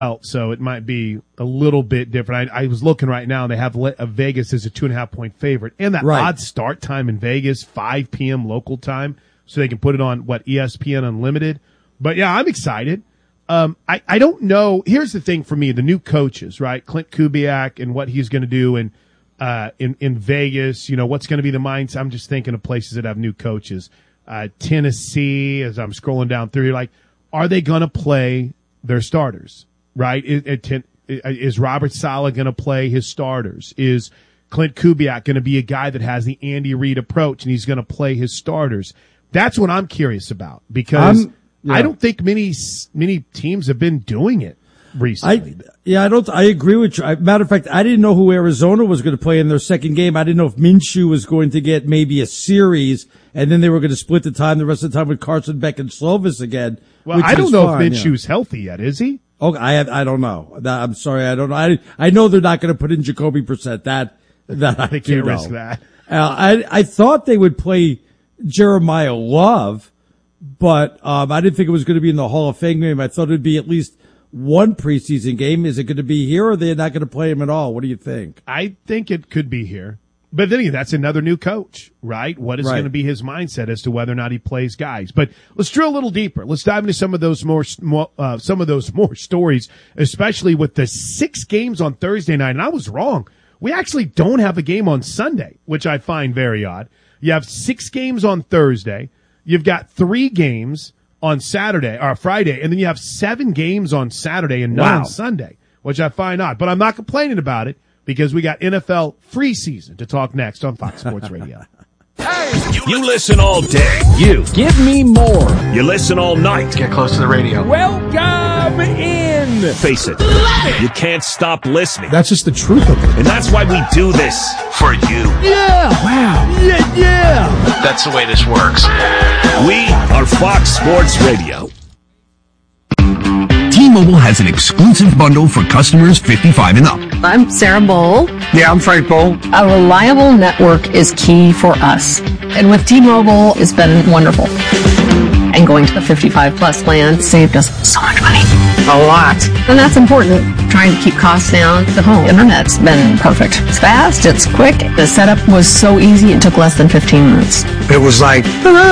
so it might be a little bit different. I was looking right now, and they have Vegas as a 2.5-point favorite. And that odd start time in Vegas, 5 p.m. local time, so they can put it on, ESPN Unlimited. But, yeah, I'm excited. I don't know. Here's the thing for me, the new coaches, right? Clint Kubiak and what he's going to do in Vegas, what's going to be the mindset. I'm just thinking of places that have new coaches. Tennessee, as I'm scrolling down through, you're like, are they going to play their starters, right? Is Robert Saleh going to play his starters? Is Clint Kubiak going to be a guy that has the Andy Reid approach and he's going to play his starters? That's what I'm curious about, because I don't think many teams have been doing it recently. I agree with you. Matter of fact, I didn't know who Arizona was going to play in their second game. I didn't know if Minshew was going to get maybe a series, and then they were going to split the time the rest of the time with Carson Beck and Slovis again. Well, I don't know if Minshew's healthy yet, is he? Okay, I don't know. I'm sorry, I don't know. I know they're not going to put in Jacoby Brissett. That I can't risk that. I thought they would play Jeremiah Love, but I didn't think it was going to be in the Hall of Fame game. I thought it'd be at least one preseason game. Is it going to be here, or are they not going to play him at all? What do you think? I think it could be here. But then again, that's another new coach, right? What is going to be his mindset as to whether or not he plays guys? But let's drill a little deeper. Let's dive into some of those more stories, especially with the 6 games on Thursday night. And I was wrong. We actually don't have a game on Sunday, which I find very odd. You have 6 games on Thursday. You've got 3 games on Saturday or Friday, and then you have 7 games on Saturday and none on Sunday, which I find odd. But I'm not complaining about it, because we got NFL free season to talk next on Fox Sports Radio. Hey, you listen all day. You give me more. You listen all night. Get close to the radio. Welcome in. Face it, you can't stop listening. That's just the truth of it. And that's why we do this for you. Yeah. Wow. Yeah. That's the way this works. We are Fox Sports Radio. T-Mobile has an exclusive bundle for customers 55 and up. I'm Sarah Bowl. Yeah, I'm Frank Bowl. A reliable network is key for us. And with T-Mobile, it's been wonderful. And going to the 55-plus plan saved us so much money. A lot. And that's important. Trying to keep costs down. The home internet's been perfect. It's fast. It's quick. The setup was so easy. It took less than 15 minutes. It was like,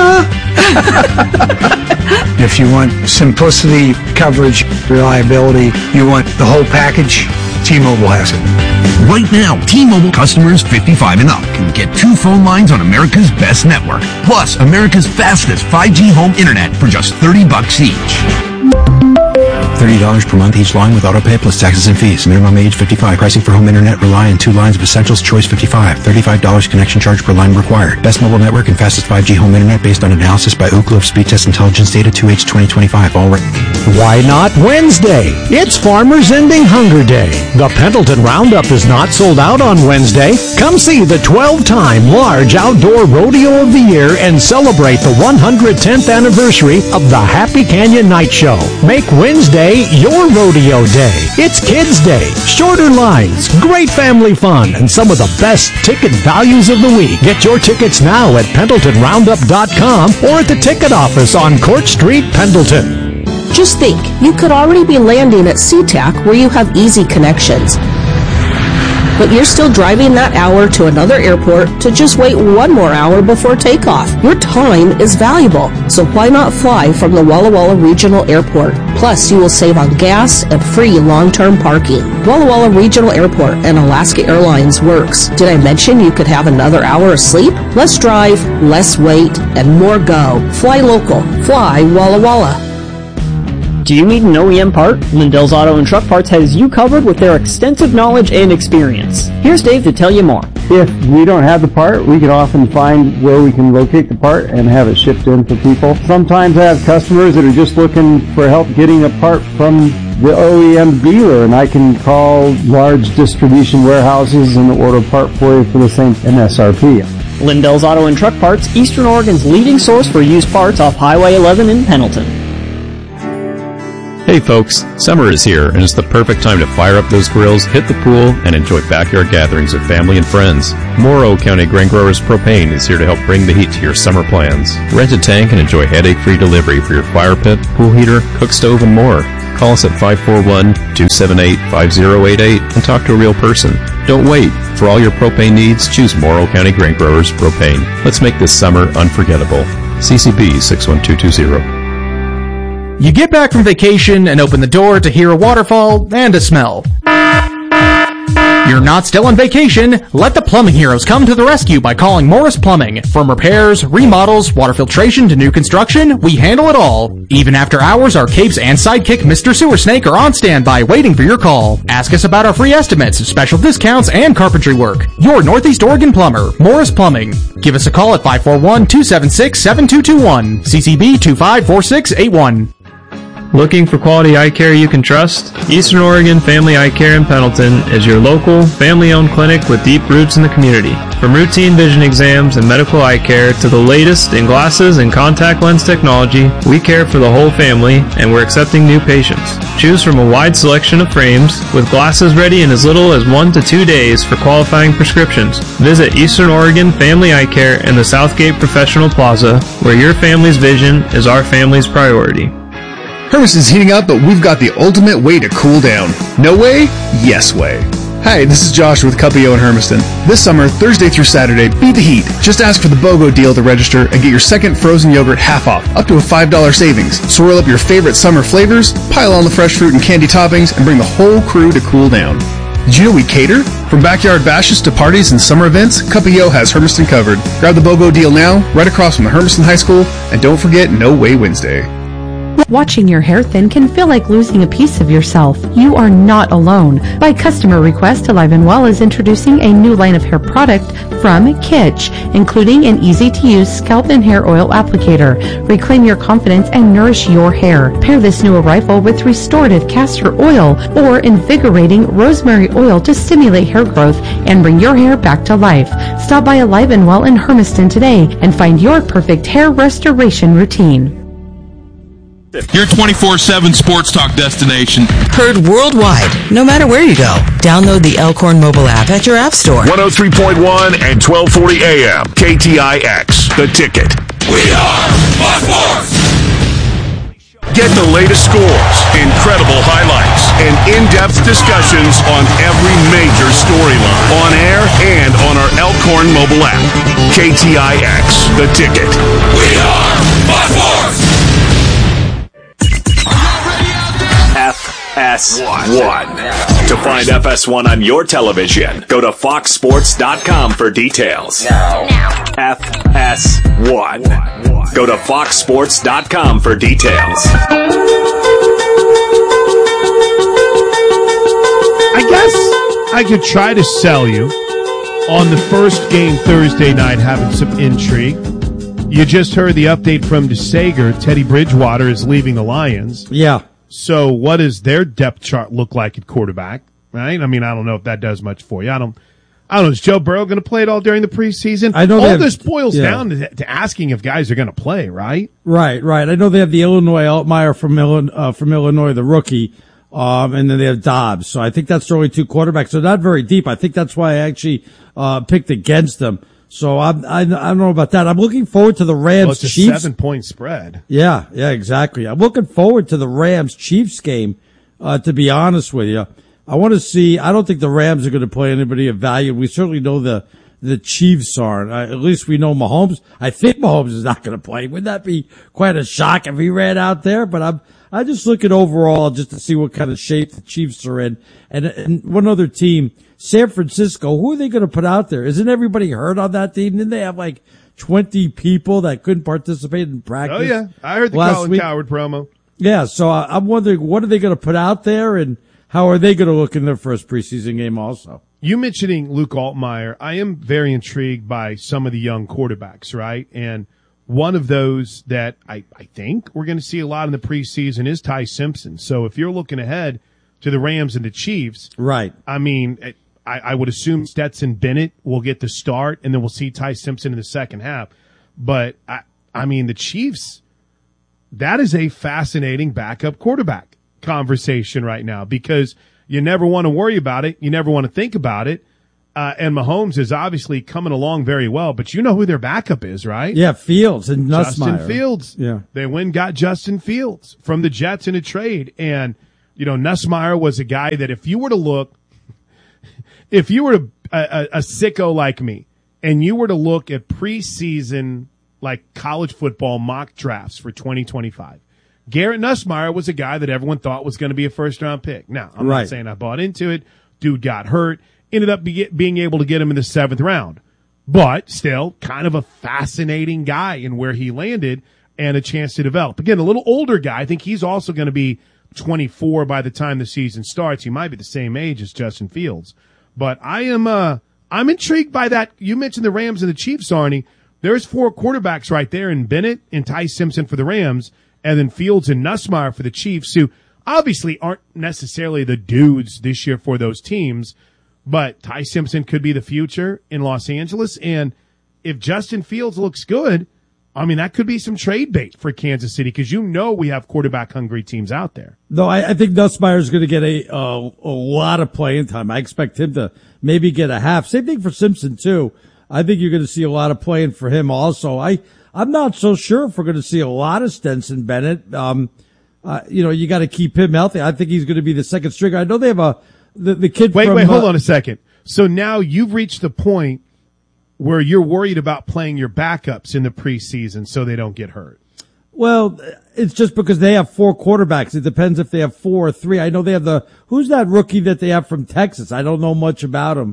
If you want simplicity, coverage, reliability, you want the whole package, T-Mobile has it. Right now, T-Mobile customers 55 and up can get 2 phone lines on America's best network, plus America's fastest 5G home internet for just $30 each. $30 per month each line with autopay plus taxes and fees. Minimum age 55. Pricing for home internet rely on 2 lines of Essentials Choice 55. $35 connection charge per line required. Best mobile network and fastest 5G home internet based on analysis by Ookla of Speed Test Intelligence data 2H 2025. All right. Why not Wednesday? It's Farmers Ending Hunger Day. The Pendleton Roundup is not sold out on Wednesday. Come see the 12-time large outdoor rodeo of the year and celebrate the 110th anniversary of the Happy Canyon Night Show. Make Wednesday your rodeo day. It's Kids Day, shorter lines, great family fun, and some of the best ticket values of the week. Get your tickets now at PendletonRoundup.com or at the ticket office on Court Street, Pendleton. Just think, you could already be landing at SeaTac where you have easy connections. But you're still driving that hour to another airport to just wait 1 more hour before takeoff. Your time is valuable, so why not fly from the Walla Walla Regional Airport? Plus, you will save on gas and free long-term parking. Walla Walla Regional Airport and Alaska Airlines works. Did I mention you could have another hour of sleep? Less drive, less wait, and more go. Fly local. Fly Walla Walla. Do you need an OEM part? Lindell's Auto and Truck Parts has you covered with their extensive knowledge and experience. Here's Dave to tell you more. If we don't have the part, we can often find where we can locate the part and have it shipped in for people. Sometimes I have customers that are just looking for help getting a part from the OEM dealer, and I can call large distribution warehouses and order a part for you for the same MSRP. Lindell's Auto and Truck Parts, Eastern Oregon's leading source for used parts off Highway 11 in Pendleton. Hey folks, summer is here and it's the perfect time to fire up those grills, hit the pool, and enjoy backyard gatherings with family and friends. Morrow County Grain Growers Propane is here to help bring the heat to your summer plans. Rent a tank and enjoy headache-free delivery for your fire pit, pool heater, cook stove, and more. Call us at 541-278-5088 and talk to a real person. Don't wait. For all your propane needs, choose Morrow County Grain Growers Propane. Let's make this summer unforgettable. CCB 61220. You get back from vacation and open the door to hear a waterfall and a smell. You're not still on vacation. Let the plumbing heroes come to the rescue by calling Morris Plumbing. From repairs, remodels, water filtration to new construction, we handle it all. Even after hours, our capes and sidekick Mr. Sewer Snake are on standby waiting for your call. Ask us about our free estimates, special discounts, and carpentry work. Your Northeast Oregon plumber, Morris Plumbing. Give us a call at 541-276-7221. CCB 254681. Looking for quality eye care you can trust? Eastern Oregon Family Eye Care in Pendleton is your local, family-owned clinic with deep roots in the community. From routine vision exams and medical eye care to the latest in glasses and contact lens technology, we care for the whole family and we're accepting new patients. Choose from a wide selection of frames with glasses ready in as little as 1 to 2 days for qualifying prescriptions. Visit Eastern Oregon Family Eye Care in the Southgate Professional Plaza, where your family's vision is our family's priority. Hermiston's heating up, but we've got the ultimate way to cool down. No way? Yes way. Hi, this is Josh with Cuppio in Hermiston. This summer, Thursday through Saturday, beat the heat. Just ask for the BOGO deal to register and get your second frozen yogurt half off, up to a $5 savings. Swirl up your favorite summer flavors, pile on the fresh fruit and candy toppings, and bring the whole crew to cool down. Did you know we cater? From backyard bashes to parties and summer events, Cuppio has Hermiston covered. Grab the BOGO deal now, right across from the Hermiston High School, and don't forget No Way Wednesday. Watching your hair thin can feel like losing a piece of yourself. You are not alone. By customer request, Alive & Well is introducing a new line of hair product from Kitsch, including an easy-to-use scalp and hair oil applicator. Reclaim your confidence and nourish your hair. Pair this new arrival with restorative castor oil or invigorating rosemary oil to stimulate hair growth and bring your hair back to life. Stop by Alive & Well in Hermiston today and find your perfect hair restoration routine. Your 24/7 sports talk destination. Heard worldwide, no matter where you go. Download the Elkhorn mobile app at your app store. 103.1 and 1240 AM. KTIX, The Ticket. We are Fox Sports! Get the latest scores, incredible highlights, and in-depth discussions on every major storyline. On air and on our Elkhorn mobile app. KTIX, The Ticket. We are Fox Sports! FS1. To find FS1 on your television, go to foxsports.com for details. FS1. Go to foxsports.com for details. I guess I could try to sell you on the first game Thursday night having some intrigue. You just heard the update from DeSager. Teddy Bridgewater is leaving the Lions. Yeah. So what does their depth chart look like at quarterback, right? I mean, I don't know if that does much for you. I don't know. Is Joe Burrow going to play it all during the preseason? I know all this boils down to asking if guys are going to play, right? Right. I know they have the Illinois Altmaier from Illinois, the rookie, and then they have Dobbs. So I think that's their only two quarterbacks. So not very deep. I think that's why I actually picked against them. So I don't know about that. I'm looking forward to the Rams Chiefs. It's a 7-point spread. Yeah, exactly. I'm looking forward to the Rams Chiefs game, to be honest with you. I want to see, I don't think the Rams are going to play anybody of value. We certainly know the Chiefs aren't. At least we know Mahomes. I think Mahomes is not going to play. Wouldn't that be quite a shock if he ran out there? But I'm just looking overall just to see what kind of shape the Chiefs are in. And one other team, San Francisco, who are they going to put out there? Isn't everybody hurt on that team? Didn't they have like 20 people that couldn't participate in practice? Oh, yeah. I heard the Colin Cowherd promo. Yeah, so I'm wondering, what are they going to put out there, and how are they going to look in their first preseason game also? You mentioning Luke Altmaier, I am very intrigued by some of the young quarterbacks, right? And one of those that I think we're going to see a lot in the preseason is Ty Simpson. So if you're looking ahead to the Rams and the Chiefs, right? I mean, I would assume Stetson Bennett will get the start, and then we'll see Ty Simpson in the second half. But, I mean, the Chiefs, that is a fascinating backup quarterback conversation right now, because you never want to worry about it. You never want to think about it. And Mahomes is obviously coming along very well, but you know who their backup is, right? Yeah, Fields and Nussmeier. Justin Fields. Yeah. They got Justin Fields from the Jets in a trade. And Nussmeier was a guy that if you were a sicko like me and you were to look at preseason like college football mock drafts for 2025, Garrett Nussmeier was a guy that everyone thought was going to be a first-round pick. Now, I'm not saying I bought into it. Dude got hurt. Ended up being able to get him in the 7th round. But still kind of a fascinating guy in where he landed and a chance to develop. Again, a little older guy. I think he's also going to be 24 by the time the season starts. He might be the same age as Justin Fields. But I'm intrigued by that. You mentioned the Rams and the Chiefs, Arnie. There's 4 quarterbacks right there in Bennett and Ty Simpson for the Rams, and then Fields and Nussmeier for the Chiefs, who obviously aren't necessarily the dudes this year for those teams, but Ty Simpson could be the future in Los Angeles. And if Justin Fields looks good, I mean, that could be some trade bait for Kansas City because we have quarterback-hungry teams out there. No, I think Nussmeier is going to get a lot of playing time. I expect him to maybe get a half. Same thing for Simpson, too. I think you're going to see a lot of playing for him also. I'm not so sure if we're going to see a lot of Stenson Bennett. You got to keep him healthy. I think he's going to be the second stringer. I know they have the kid Wait, hold on a second. So now you've reached the point where you're worried about playing your backups in the preseason so they don't get hurt. Well, it's just because they have 4 quarterbacks. It depends if they have 4 or 3. I know they have who's that rookie that they have from Texas? I don't know much about him.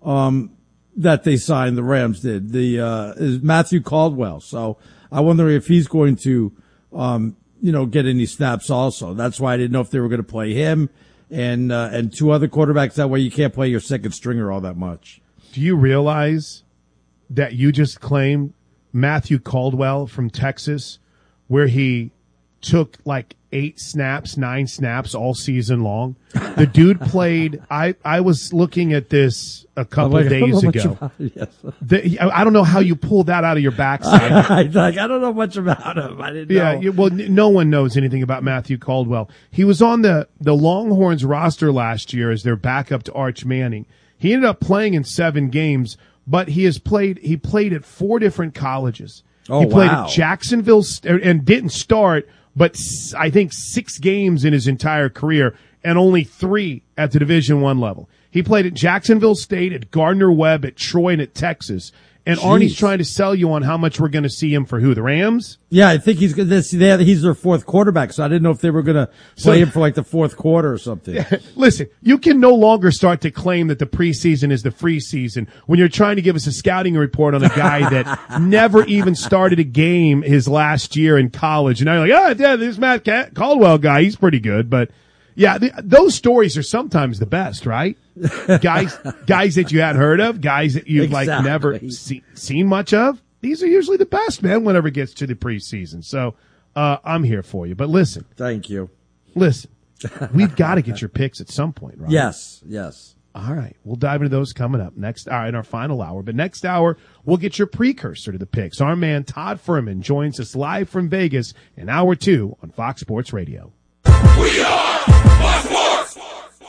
That they signed, the Rams did. Is Matthew Caldwell. So I wonder if he's going to, get any snaps also. That's why I didn't know if they were going to play him and 2 other quarterbacks. That way you can't play your second stringer all that much. Do you realize that you just claimed Matthew Caldwell from Texas, where he took like 9 snaps all season long? The dude played, I was looking at this a couple of days ago. Yes. I don't know how you pulled that out of your backside. I don't know much about him. I didn't know. Yeah, well, no one knows anything about Matthew Caldwell. He was on the Longhorns roster last year as their backup to Arch Manning. He ended up playing in 7 games, but he played at 4 different colleges. Oh, he played wow. at Jacksonville and didn't start, but I think 6 games in his entire career and only 3 at the Division I level. He played at Jacksonville State, at Gardner-Webb, at Troy, and at Texas. And Arnie's trying to sell you on how much we're going to see him for who? The Rams? Yeah, I think he's their 4th quarterback, so I didn't know if they were going to play him for like the 4th quarter or something. Listen, you can no longer start to claim that the preseason is the free season when you're trying to give us a scouting report on a guy that never even started a game his last year in college. And now you're like, this Matt Caldwell guy, he's pretty good. But yeah, those stories are sometimes the best, right? guys that you hadn't heard of, guys that you've never seen much of. These are usually the best, man, whenever it gets to the preseason. So, I'm here for you. But listen. Thank you. Listen, we've got to get your picks at some point, right? Yes. All right. We'll dive into those coming up next hour in our final hour. But next hour, we'll get your precursor to the picks. Our man Todd Furman joins us live from Vegas in hour 2 on Fox Sports Radio. We are Fox Sports!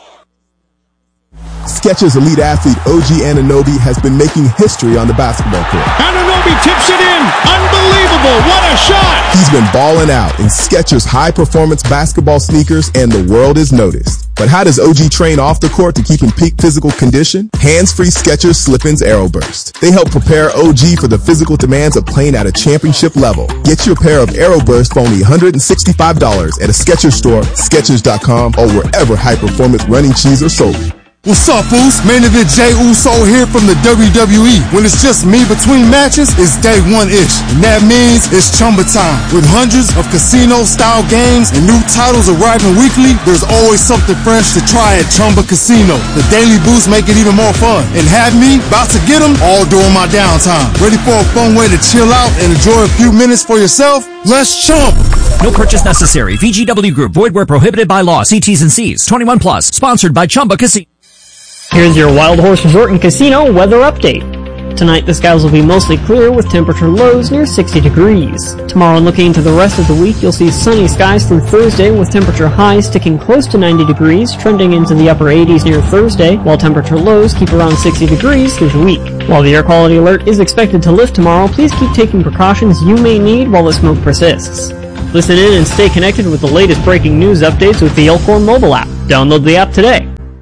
Skechers elite athlete OG Anunoby has been making history on the basketball court. Anunoby tips it in. Unbelievable. What a shot. He's been balling out in Skechers high-performance basketball sneakers, and the world is noticed. But how does OG train off the court to keep in peak physical condition? Hands-free Skechers Slip-ins Aeroburst. They help prepare OG for the physical demands of playing at a championship level. Get your pair of Aeroburst for only $165 at a Skechers store, Skechers.com, or wherever high-performance running shoes are sold. What's up, Foos? Main event Jey Uso here from the WWE. When it's just me between matches, it's day 1-ish. And that means it's Chumba time. With hundreds of casino-style games and new titles arriving weekly, there's always something fresh to try at Chumba Casino. The daily boosts make it even more fun. And have me about to get them all during my downtime. Ready for a fun way to chill out and enjoy a few minutes for yourself? Let's chump! No purchase necessary. VGW Group. Void where prohibited by law. See T's and C's. 21 plus. Sponsored by Chumba Casino. Here's your Wild Horse Resort and Casino weather update. Tonight the skies will be mostly clear with temperature lows near 60 degrees. Tomorrow and looking into the rest of the week, you'll see sunny skies through Thursday with temperature highs sticking close to 90 degrees, trending into the upper 80s near Thursday, while temperature lows keep around 60 degrees through the week. While the air quality alert is expected to lift tomorrow, please keep taking precautions you may need while the smoke persists. Listen in and stay connected with the latest breaking news updates with the Elkhorn mobile app. Download the app today.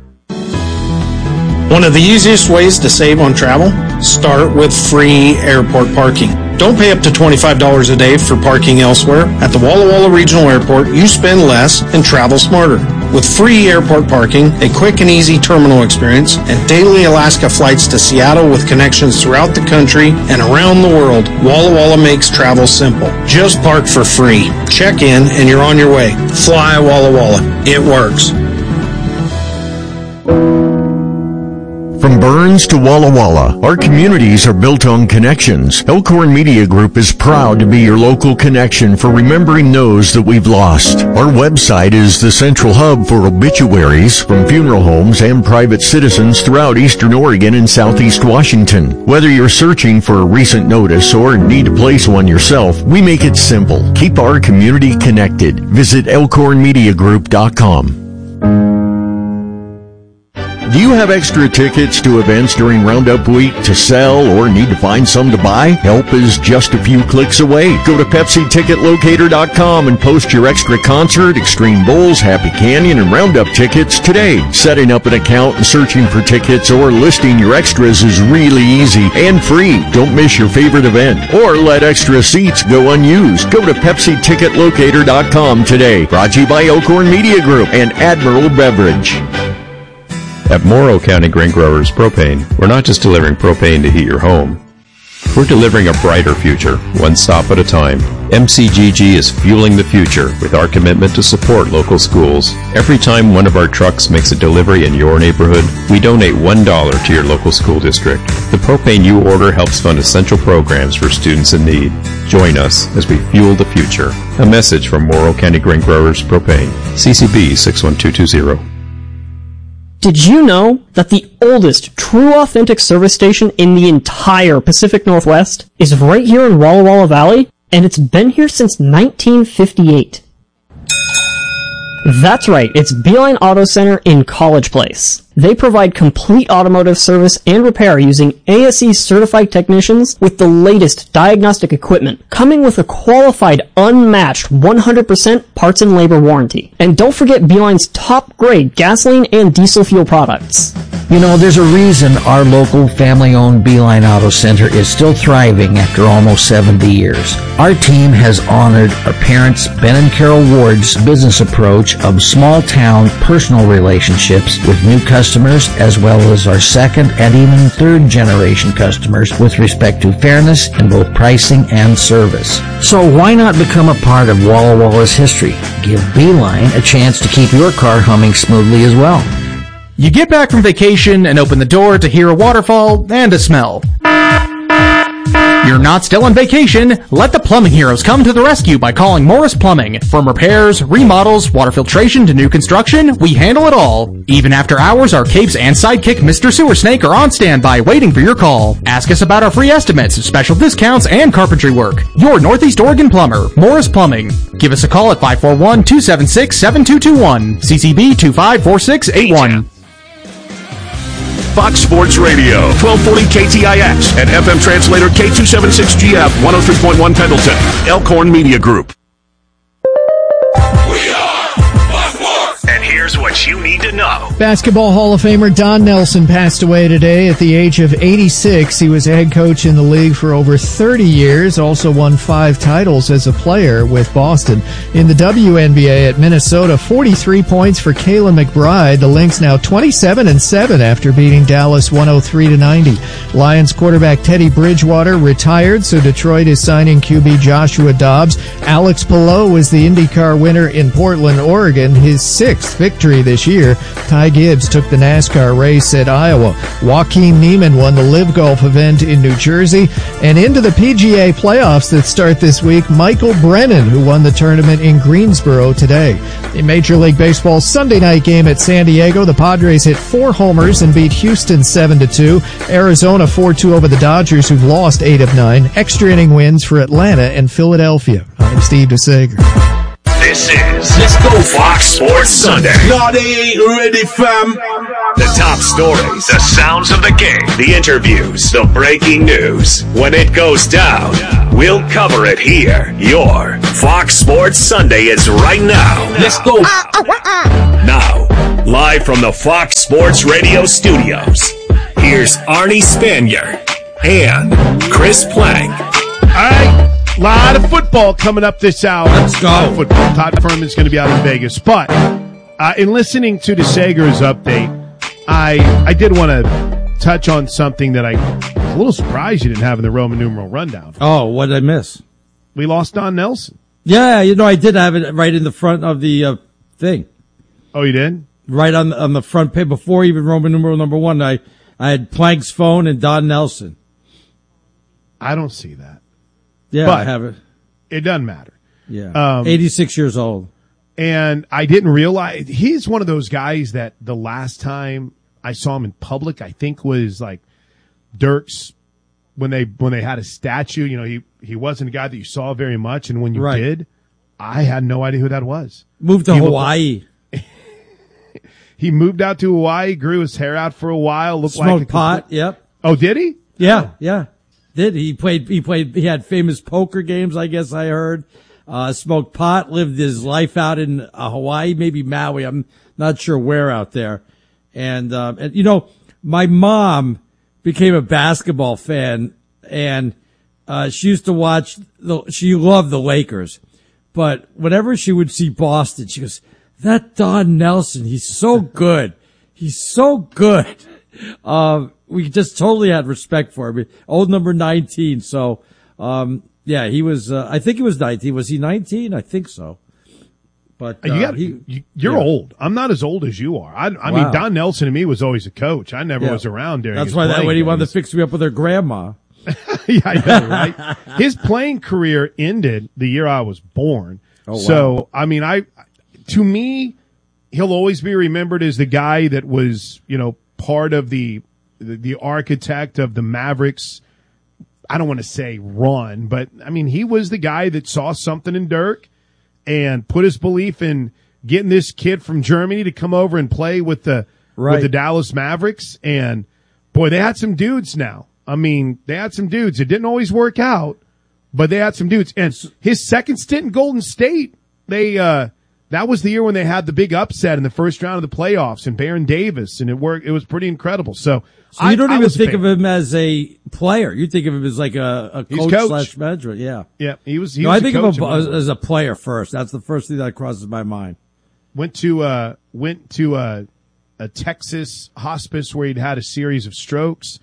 One of the easiest ways to save on travel? Start with free airport parking. Don't pay up to $25 a day for parking elsewhere. At the Walla Walla Regional Airport, you spend less and travel smarter. With free airport parking, a quick and easy terminal experience, and daily Alaska flights to Seattle with connections throughout the country and around the world, Walla Walla makes travel simple. Just park for free. Check in and you're on your way. Fly Walla Walla. It works. From Burns to Walla Walla, our communities are built on connections. Elkhorn Media Group is proud to be your local connection for remembering those that we've lost. Our website is the central hub for obituaries from funeral homes and private citizens throughout Eastern Oregon and Southeast Washington. Whether you're searching for a recent notice or need to place one yourself, we make it simple. Keep our community connected. Visit elkhornmediagroup.com. Do you have extra tickets to events during Roundup Week to sell or need to find some to buy? Help is just a few clicks away. Go to PepsiTicketLocator.com and post your extra concert, Extreme Bowls, Happy Canyon, and Roundup tickets today. Setting up an account and searching for tickets or listing your extras is really easy and free. Don't miss your favorite event or let extra seats go unused. Go to PepsiTicketLocator.com today. Brought to you by Elkhorn Media Group and Admiral Beverage. At Morrow County Grain Growers Propane, we're not just delivering propane to heat your home. We're delivering a brighter future, one stop at a time. MCGG is fueling the future with our commitment to support local schools. Every time one of our trucks makes a delivery in your neighborhood, we donate $1 to your local school district. The propane you order helps fund essential programs for students in need. Join us as we fuel the future. A message from Morrow County Grain Growers Propane. CCB 61220. Did you know that the oldest true authentic service station in the entire Pacific Northwest is right here in Walla Walla Valley? And it's been here since 1958. That's right, it's Beeline Auto Center in College Place. They provide complete automotive service and repair using ASE certified technicians with the latest diagnostic equipment, coming with a qualified, unmatched 100% parts and labor warranty. And don't forget Beeline's top grade gasoline and diesel fuel products. You know, there's a reason our local family-owned Beeline Auto Center is still thriving after almost 70 years. Our team has honored our parents, Ben and Carol Ward's business approach of small-town personal relationships with new customers, as well as our second and even third generation customers with respect to fairness in both pricing and service. So why not become a part of Walla Walla's history? Give Beeline a chance to keep your car humming smoothly as well. You get back from vacation and open the door to hear a waterfall and a smell. You're not still on vacation. Let the plumbing heroes come to the rescue by calling Morris Plumbing. From repairs, remodels, water filtration to new construction, we handle it all. Even after hours, our capes and sidekick Mr. Sewer Snake are on standby waiting for your call. Ask us about our free estimates, special discounts, and carpentry work. Your Northeast Oregon plumber, Morris Plumbing. Give us a call at 541-276-7221. CCB 254681. Fox Sports Radio, 1240 KTIX, and FM translator K276GF, 103.1 Pendleton, Elkhorn Media Group. And here's what you need to know. Basketball Hall of Famer Don Nelson passed away today at the age of 86. He was a head coach in the league for over 30 years, also won 5 titles as a player with Boston. In the WNBA at Minnesota, 43 points for Kayla McBride. The Lynx now 27-7 after beating Dallas 103-90. Lions quarterback Teddy Bridgewater retired, so Detroit is signing QB Joshua Dobbs. Alex Palou was the IndyCar winner in Portland, Oregon, his 6th victory this year. Ty Gibbs took the NASCAR race at Iowa. Joaquin Niemann won the Live Golf event in New Jersey. And into the PGA playoffs that start this week, Michael Brennan, who won the tournament in Greensboro today. In Major League Baseball's Sunday night game at San Diego, the Padres hit 4 homers and beat Houston 7-2. Arizona 4-2 over the Dodgers, who've lost 8 of 9. Extra inning wins for Atlanta and Philadelphia. I'm Steve DeSager. This is Let's Go Fox Sports Sunday. No, they ain't ready, fam. The top stories, the sounds of the game, the interviews, the breaking news. When it goes down, we'll cover it here. Your Fox Sports Sunday is right now. Let's go. Now, live from the Fox Sports Radio studios, here's Arnie Spanier and Chris Plank. All right. A lot of football coming up this hour. Let's go. Football. Todd Furman's going to be out in Vegas. But in listening to the Sagers update, I did want to touch on something that I was a little surprised you didn't have in the Roman numeral rundown. Oh, what did I miss? We lost Don Nelson. Yeah, I did have it right in the front of the thing. Oh, you did? Right on the front page before even Roman numeral number 1. I had Plank's phone and Don Nelson. I don't see that. Yeah, but I have it. It doesn't matter. Yeah. 86 years old. And I didn't realize he's one of those guys that the last time I saw him in public, I think was like Dirk's when they had a statue. He wasn't a guy that you saw very much, and when you did, I had no idea who that was. Moved to Hawaii. He moved out to Hawaii, grew his hair out for a while, looked Smoked like pot. Yep. Oh, did he? Yeah, yeah. He had famous poker games, I guess I heard. Smoked pot, lived his life out in Hawaii, maybe Maui. I'm not sure where out there. And my mom became a basketball fan, and she used to watch she loved the Lakers. But whenever she would see Boston, she goes, that Don Nelson, he's so good. He's so good. We just totally had respect for him. Old number 19. So, yeah, he was, I think he was 19. Was he 19? I think so. But, you're old. I'm not as old as you are. I mean, Don Nelson to me was always a coach. I never was around during That's why that way he wanted to fix me up with her grandma. Yeah, I know, right? His playing career ended the year I was born. Oh, wow. So, I mean, to me, he'll always be remembered as the guy that was, part of the architect of the Mavericks. I don't want to say run, but I mean, he was the guy that saw something in Dirk and put his belief in getting this kid from Germany to come over and play with the Dallas Mavericks. And boy, they had some dudes now. I mean, they had some dudes. It didn't always work out, but they had some dudes. And his second stint in Golden State, that was the year when they had the big upset in the first round of the playoffs and Baron Davis, and it worked. It was pretty incredible. So you don't even think of him as a player. You think of him as like a coach / manager. Yeah. Yeah. He was I think of him as a player first. That's the first thing that crosses my mind. Went to a Texas hospice where he'd had a series of strokes.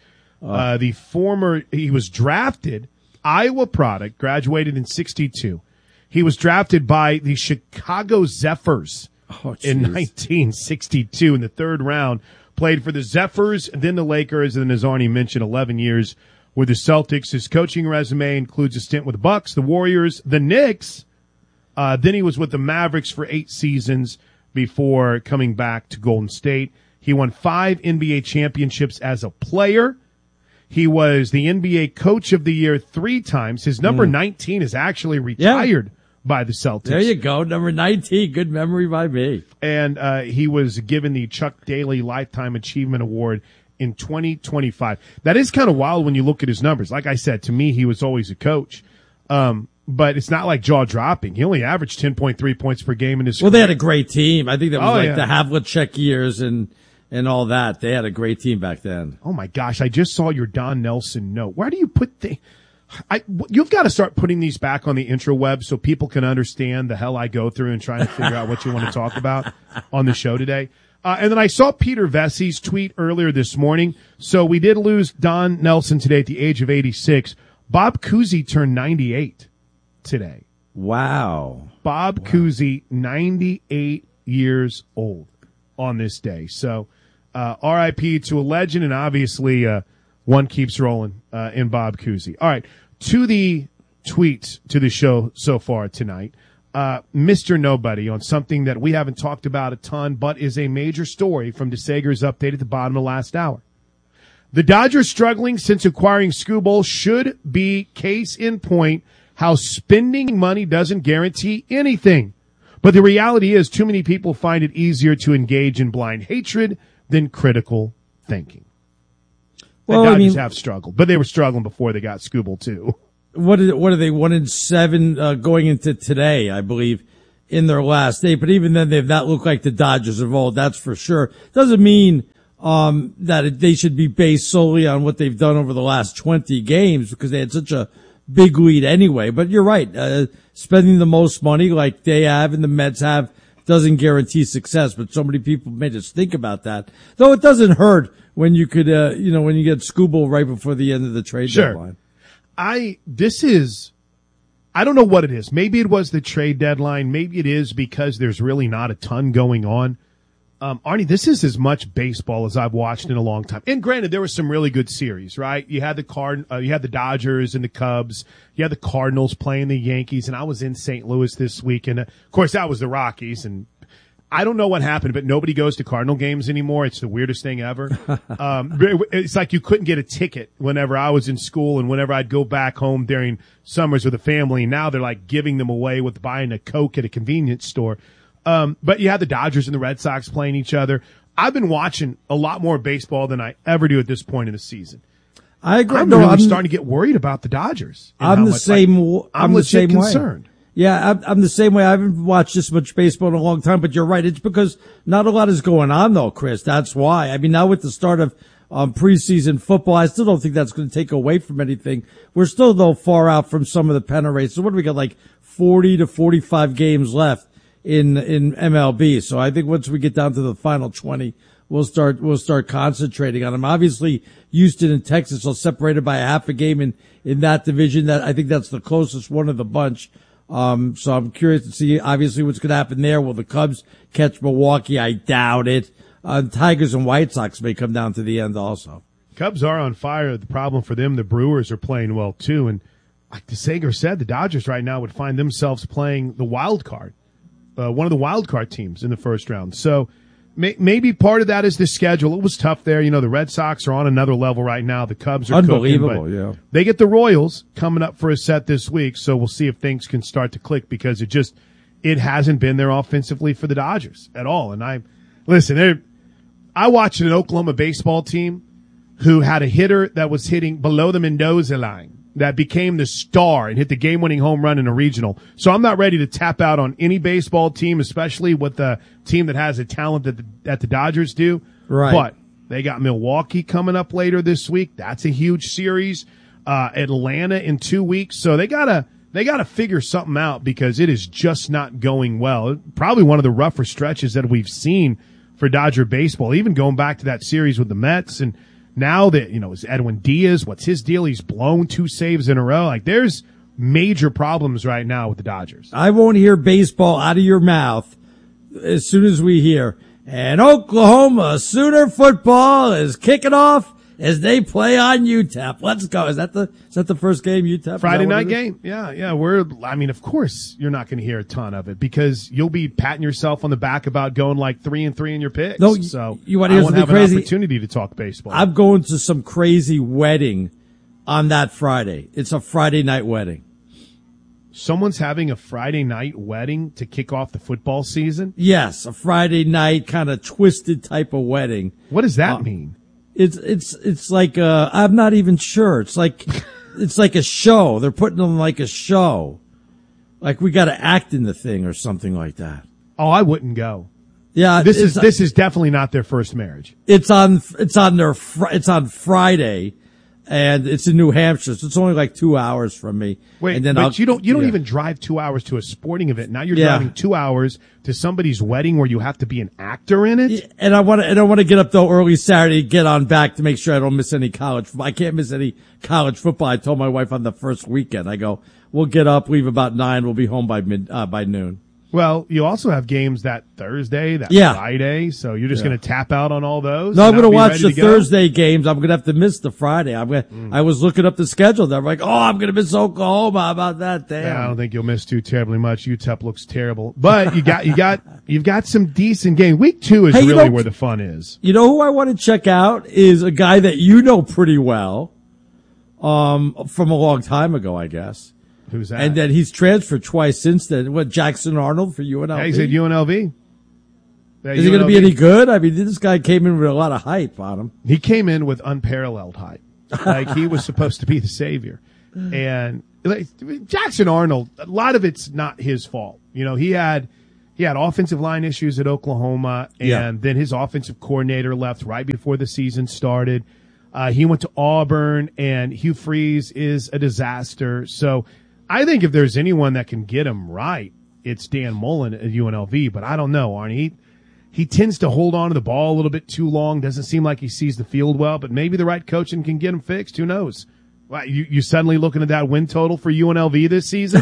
He was drafted, Iowa product, graduated in 1962. He was drafted by the Chicago Zephyrs in 1962 in the third round. Played for the Zephyrs, then the Lakers, and then, as Arnie mentioned, 11 years with the Celtics. His coaching resume includes a stint with the Bucks, the Warriors, the Knicks. Then he was with the Mavericks for 8 seasons before coming back to Golden State. He won 5 NBA championships as a player. He was the NBA Coach of the Year 3 times. His number 19 is actually retired by the Celtics. There you go, number 19. Good memory by me. And he was given the Chuck Daly Lifetime Achievement Award in 2025. That is kind of wild when you look at his numbers. Like I said, to me, he was always a coach. But it's not like jaw-dropping. He only averaged 10.3 points per game in his career. They had a great team. I think that was the Havlicek years and all that. They had a great team back then. Oh, my gosh. I just saw your Don Nelson note. Where do you put you've got to start putting these back on the intraweb so people can understand the hell I go through and trying to figure out what you want to talk about on the show today. And then I saw Peter Vessey's tweet earlier this morning. So we did lose Don Nelson today at the age of 86. Bob Cousy turned 98 today. Wow. Bob Cousy, 98 years old on this day. So RIP to a legend, and obviously one keeps rolling in Bob Cousy. All right, to the tweets to the show so far tonight. Mr. Nobody on something that we haven't talked about a ton, but is a major story from DeSager's update at the bottom of last hour. The Dodgers struggling since acquiring Skubal should be case in point how spending money doesn't guarantee anything. But the reality is too many people find it easier to engage in blind hatred than critical thinking. Well, the Dodgers have struggled, but they were struggling before they got Skubal too. What are they, 1-7, going into today, I believe, in their last day. But even then, they've not looked like the Dodgers of old, that's for sure. Doesn't mean that they should be based solely on what they've done over the last 20 games because they had such a big lead anyway. But you're right. Spending the most money like they have and the Mets have doesn't guarantee success. But so many people made us think about that. Though it doesn't hurt when you could, when you get Skubal right before the end of the trade deadline. I don't know what it is. Maybe it was the trade deadline. Maybe it is because there's really not a ton going on. Arnie, this is as much baseball as I've watched in a long time. And granted, there were some really good series, right? You had you had the Dodgers and the Cubs. You had the Cardinals playing the Yankees, and I was in St. Louis this week, and of course that was the Rockies. And I don't know what happened, but nobody goes to Cardinal games anymore. It's the weirdest thing ever. It's like you couldn't get a ticket whenever I was in school and whenever I'd go back home during summers with the family. Now they're like giving them away with buying a Coke at a convenience store. But you had the Dodgers and the Red Sox playing each other. I've been watching a lot more baseball than I ever do at this point in the season. I agree. I'm starting to get worried about the Dodgers. I'm the same. I'm the same concerned. Way. Yeah, I'm the same way. I haven't watched this much baseball in a long time, but you're right. It's because not a lot is going on though, Chris. That's why. I mean, now with the start of preseason football, I still don't think that's going to take away from anything. We're still though far out from some of the pennant races. So what do we got? Like 40 to 45 games left in MLB. So I think once we get down to the final 20, we'll start concentrating on them. Obviously, Houston and Texas are separated by a half a game in that division. That I think that's the closest one of the bunch. So I'm curious to see obviously what's going to happen there. Will the Cubs catch Milwaukee? I doubt it. Tigers and White Sox may come down to the end also. Cubs are on fire. The problem for them, the Brewers are playing well too. And like DeSager said, the Dodgers right now would find themselves playing the wild card. One of the wild card teams in the first round. So maybe part of that is the schedule. It was tough there. The Red Sox are on another level right now. The Cubs are unbelievable. Cooking, yeah. They get the Royals coming up for a set this week. So we'll see if things can start to click because it hasn't been there offensively for the Dodgers at all. And I watched an Oklahoma baseball team who had a hitter that was hitting below the Mendoza line that became the star and hit the game-winning home run in a regional. So I'm not ready to tap out on any baseball team, especially with a team that has a talent that the Dodgers do. Right. But they got Milwaukee coming up later this week. That's a huge series. Atlanta in 2 weeks. So they gotta figure something out because it is just not going well. Probably one of the rougher stretches that we've seen for Dodger baseball, even going back to that series with the Mets. And now that, is Edwin Diaz, what's his deal? He's blown 2 saves in a row. Like there's major problems right now with the Dodgers. I won't hear baseball out of your mouth as soon as we hear, and Oklahoma Sooner football is kicking off as they play on UTEP. Let's go. Is that the first game, UTEP? Friday night game? Yeah. Of course you're not going to hear a ton of it because you'll be patting yourself on the back about going like 3-3 in your picks. No, so you want to hear something crazy? An opportunity to talk baseball. I'm going to some crazy wedding on that Friday. It's a Friday night wedding. Someone's having a Friday night wedding to kick off the football season? Yes, a Friday night kind of twisted type of wedding. What does that mean? It's like I'm not even sure. It's like a show. They're putting on like a show. Like we got to act in the thing or something like that. Oh, I wouldn't go. Yeah, this is definitely not their first marriage. It's on Friday, and it's in New Hampshire, so it's only like 2 hours from me. Wait, and then but you don't even drive 2 hours to a sporting event. Now you're driving 2 hours to somebody's wedding where you have to be an actor in it. And I want to get up though early Saturday, get on back to make sure I don't miss any college football. I can't miss any college football. I told my wife on the first weekend, I go, we'll get up, leave about 9, we'll be home by noon. Well, you also have games that Thursday, Friday, so you're just going to tap out on all those? No, I'm going to watch the Thursday games. I'm going to have to miss the Friday. I was looking up the schedule. They're like, I'm going to miss Oklahoma. How about that? Damn. Yeah, I don't think you'll miss too terribly much. UTEP looks terrible, but you've got some decent games. Week 2 is really where the fun is. You know who I want to check out is a guy that you know pretty well, from a long time ago, I guess. Who's that? And then he's transferred twice since then. What, Jackson Arnold for UNLV? Yeah, he's at UNLV. Is he going to be any good? I mean, this guy came in with a lot of hype on him. He came in with unparalleled hype. Like, he was supposed to be the savior. And like, Jackson Arnold, a lot of it's not his fault. You know, he had offensive line issues at Oklahoma, and then his offensive coordinator left right before the season started. He went to Auburn, and Hugh Freeze is a disaster. So I think if there's anyone that can get him right, it's Dan Mullen at UNLV. But I don't know, Arnie. He tends to hold on to the ball a little bit too long. Doesn't seem like he sees the field well, but maybe the right coaching can get him fixed. Who knows? Wow, you suddenly looking at that win total for UNLV this season?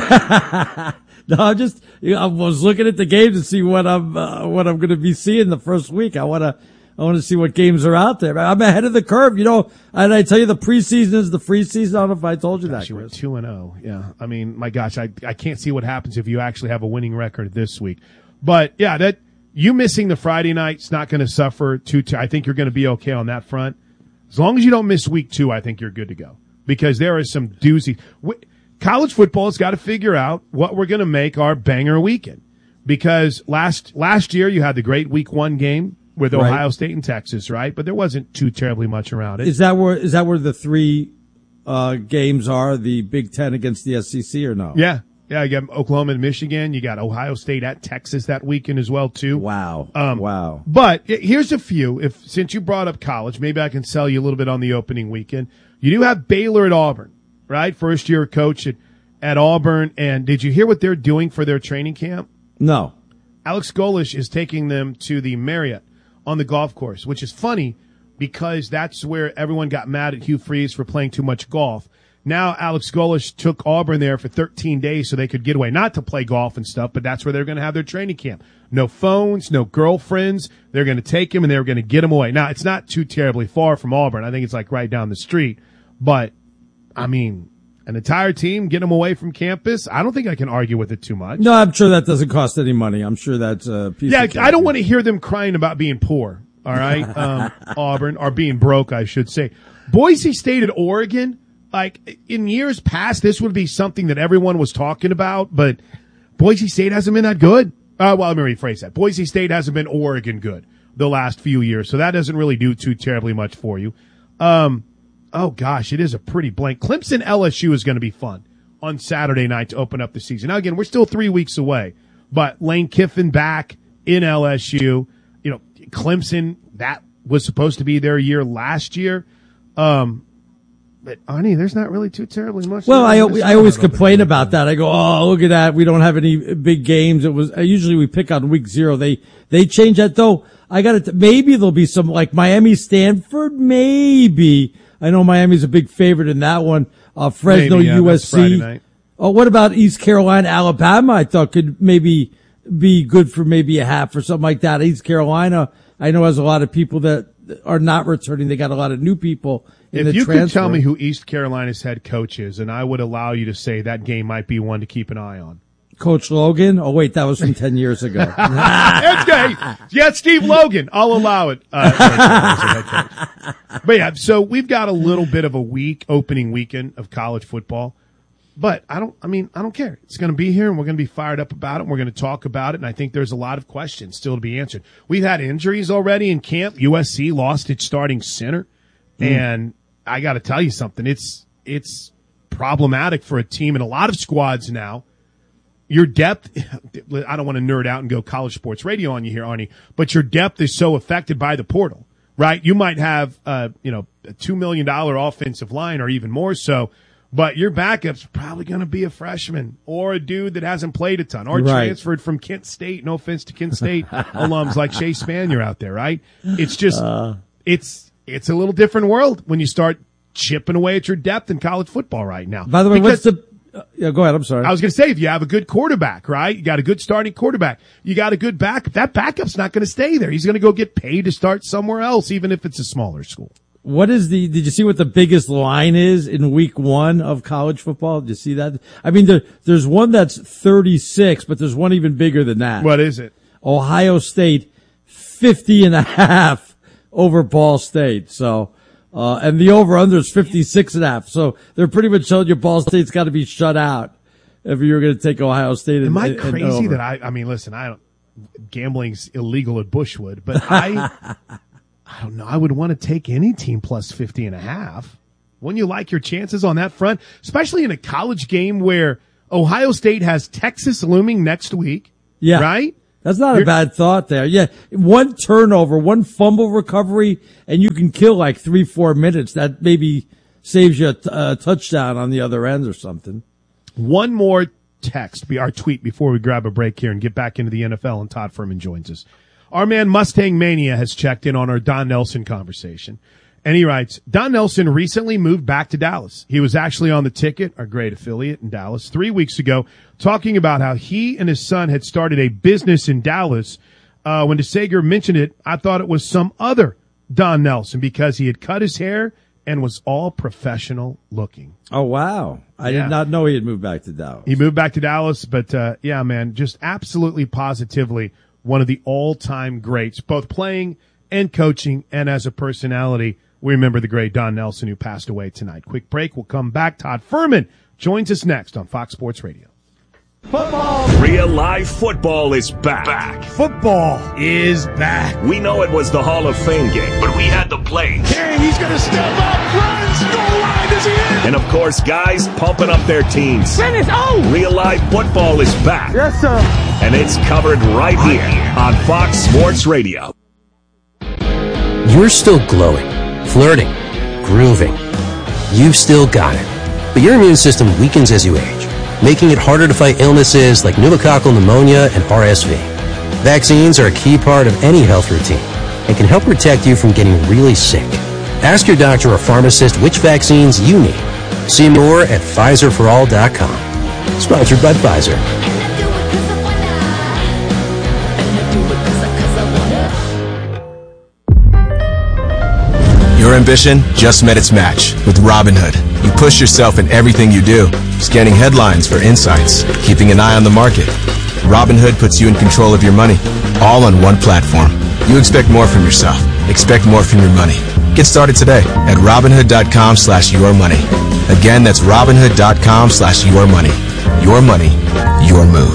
No, I was looking at the game to see what I'm going to be seeing the first week. I want to see what games are out there. I'm ahead of the curve, you know. And I tell you, the preseason is the free season. I don't know if I told you that. You went 2-0. Yeah. I mean, my gosh, I can't see what happens if you actually have a winning record this week. But yeah, that you missing the Friday night's not going to suffer too. I think you're going to be okay on that front. As long as you don't miss week 2, I think you're good to go, because there are some doozies. College football has got to figure out what we're going to make our banger weekend, because last year you had the great week 1 game with Ohio State and Texas, right? But there wasn't too terribly much around it. Is that where the 3 games are? The Big Ten against the SEC, or no? Yeah. Yeah, you got Oklahoma and Michigan. You got Ohio State at Texas that weekend as well, too. Wow. Wow. But here's a few. Since you brought up college, maybe I can sell you a little bit on the opening weekend. You do have Baylor at Auburn, right? First year coach at Auburn. And did you hear what they're doing for their training camp? No. Alex Golesh is taking them to the Marriott on the golf course, which is funny because that's where everyone got mad at Hugh Freeze for playing too much golf. Now Alex Golesh took Auburn there for 13 days so they could get away, not to play golf and stuff, but that's where they're going to have their training camp. No phones, no girlfriends. They're going to take him and they're going to get him away. Now, it's not too terribly far from Auburn. I think it's like right down the street. But, I mean, an entire team, get them away from campus, I don't think I can argue with it too much. No, I'm sure that doesn't cost any money. I'm sure that's a piece of cake. I don't want to hear them crying about being poor, all right? Auburn, or being broke, I should say. Boise State at Oregon. Like, in years past, this would be something that everyone was talking about, but Boise State hasn't been that good. Well, let me rephrase that. Boise State hasn't been Oregon good the last few years, so that doesn't really do too terribly much for you. Oh gosh, it is a pretty blank. Clemson LSU is going to be fun on Saturday night to open up the season. Now, again, we're still 3 weeks away, but Lane Kiffin back in LSU. You know, Clemson, that was supposed to be their year last year. But, Arnie, there's not really too terribly much. Well, I always complain about that. I go, oh, look at that. We don't have any big games. It was, usually we pick on week 0. They change that though. Maybe there'll be some like Miami, Stanford, maybe. I know Miami's a big favorite in that one. Fresno, maybe, yeah, USC. Oh, what about East Carolina, Alabama? I thought could maybe be good for maybe a half or something like that. East Carolina, I know has a lot of people that are not returning. They got a lot of new people. If you could tell me who East Carolina's head coach is, and I would allow you to say that game might be one to keep an eye on. Coach Logan? Oh, wait, that was from 10 years ago. Okay. Yeah, Steve Logan. I'll allow it. But yeah, so we've got a little bit of a opening weekend of college football. But I don't care. It's going to be here, and we're going to be fired up about it, and we're going to talk about it, and I think there's a lot of questions still to be answered. We've had injuries already in camp. USC lost its starting center, and I got to tell you something. It's problematic for a team and a lot of squads now. Your depth, I don't want to nerd out and go college sports radio on you here, Arnie, but your depth is so affected by the portal, right? You might have, a $2 million offensive line or even more so, but your backup's probably going to be a freshman or a dude that hasn't played a ton or transferred from Kent State. No offense to Kent State alums like Shea Spanier out there, right? It's just, it's a little different world when you start chipping away at your depth in college football right now. By the way, what's the go ahead. I'm sorry. I was going to say, if you have a good quarterback, right? You got a good starting quarterback. You got a good backup. That backup's not going to stay there. He's going to go get paid to start somewhere else, even if it's a smaller school. Did you see what the biggest line is in week 1 of college football? Did you see that? I mean, there's one that's 36, but there's one even bigger than that. What is it? Ohio State, 50.5 over Ball State. So, and the over-under is 56.5. So they're pretty much telling you Ball State's got to be shut out if you were going to take Ohio State. Am I crazy that I mean, listen, gambling's illegal at Bushwood, but I don't know. I would want to take any team plus 50.5. Wouldn't you like your chances on that front, especially in a college game where Ohio State has Texas looming next week? Yeah. Right? That's not a bad thought there. Yeah. One turnover, one fumble recovery, and you can kill like 3-4 minutes. That maybe saves you a touchdown on the other end or something. One more text, our tweet before we grab a break here and get back into the NFL, and Todd Furman joins us. Our man Mustang Mania has checked in on our Don Nelson conversation. And he writes, Don Nelson recently moved back to Dallas. He was actually on the ticket, our great affiliate in Dallas, 3 weeks ago, talking about how he and his son had started a business in Dallas. When DeSager mentioned it, I thought it was some other Don Nelson because he had cut his hair and was all professional looking. Oh, wow. I did not know he had moved back to Dallas. He moved back to Dallas, but yeah, man, just absolutely positively one of the all-time greats, both playing and coaching and as a personality. We remember the great Don Nelson who passed away tonight. Quick break. We'll come back. Todd Furman joins us next on Fox Sports Radio. Football. Real live football is back. Football is back. We know it was the Hall of Fame game, but we had the plays. King, he's going to step up, runs, goal line, is he in? And of course, guys pumping up their teams. Finish, Real live football is back. Yes, sir. And it's covered right here on Fox Sports Radio. You're still glowing, flirting, grooving. You've still got it. But your immune system weakens as you age, making it harder to fight illnesses like pneumococcal pneumonia and RSV. Vaccines are a key part of any health routine and can help protect you from getting really sick. Ask your doctor or pharmacist which vaccines you need. See more at PfizerForAll.com. Sponsored by Pfizer. Your ambition just met its match with Robinhood. You push yourself in everything you do, scanning headlines for insights, keeping an eye on the market. Robinhood puts you in control of your money, all on one platform. You expect more from yourself. Expect more from your money. Get started today at Robinhood.com/yourmoney. Again, that's Robinhood.com/yourmoney. Your money, your move.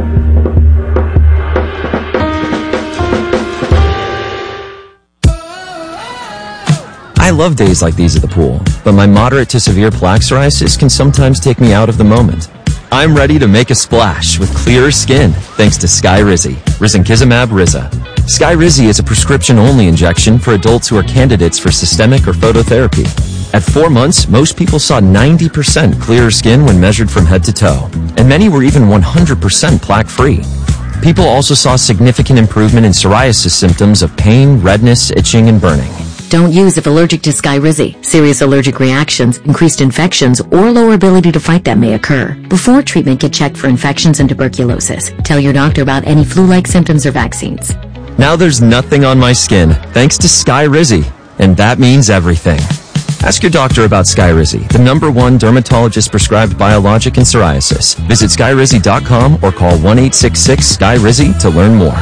I love days like these at the pool, but my moderate to severe plaque psoriasis can sometimes take me out of the moment. I'm ready to make a splash with clearer skin thanks to Skyrizi, Risankizumab Riza. Skyrizi is a prescription-only injection for adults who are candidates for systemic or phototherapy. At 4 months, most people saw 90% clearer skin when measured from head to toe, and many were even 100% plaque-free. People also saw significant improvement in psoriasis symptoms of pain, redness, itching, and burning. Don't use if allergic to Skyrizi. Serious allergic reactions, increased infections, or lower ability to fight them may occur. Before treatment, get checked for infections and tuberculosis. Tell your doctor about any flu-like symptoms or vaccines. Now there's nothing on my skin thanks to Skyrizi, and that means everything. Ask your doctor about Skyrizi, the #1 dermatologist-prescribed biologic in psoriasis. Visit Skyrizi.com or call 1-866-SKY-RIZI to learn more.